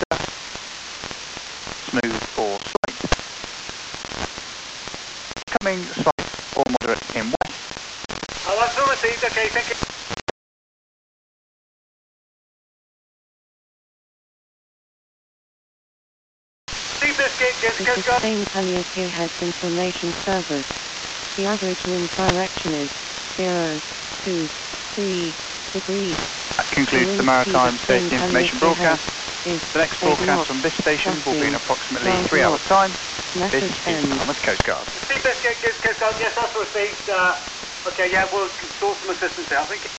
smooth or slight. Coming slight or moderate in west. Oh, that's all received, okay, thank you. To sustain Palliative Head Information Service, the average wind direction is 023 degrees. That concludes the Maritime Safety Information broadcast. The next broadcast from this station will be in approximately 3 hours' time. This is Thomas Coast Guard. Seabird Coast Guard, yes, that's received. Okay, yeah, we'll sort some assistance out, thank you.